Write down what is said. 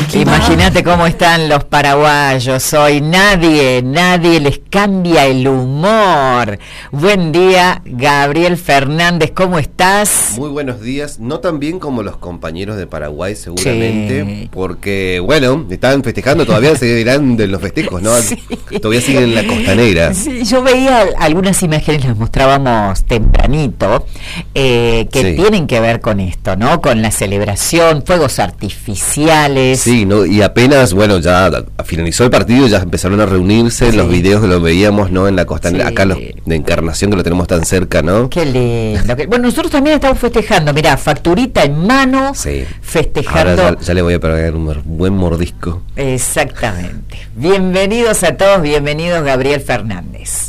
Imagínate cómo están los paraguayos hoy. Nadie les cambia el humor. Buen día, Gabriel Fernández, ¿cómo estás? Muy buenos días, no tan bien como los compañeros de Paraguay seguramente, porque bueno, estaban festejando, todavía seguirán de los festejos, ¿no? Sí. Todavía siguen en la costanera. Sí, yo veía algunas imágenes, las mostrábamos tempranito, que tienen que ver con esto, ¿no? Con la celebración, fuegos artificiales. Sí, ¿no? Y apenas, bueno, ya finalizó el partido, ya empezaron a reunirse, los videos que lo veíamos, ¿no? En la costanera, acá de Encarnación, que lo tenemos tan cerca, ¿no? Qué lindo. Bueno, nosotros también estamos festejando, mirá, facturita en mano, festejando. Ahora ya le voy a pegar un buen mordisco. Exactamente. Bienvenidos a todos, bienvenidos Gabriel Fernández.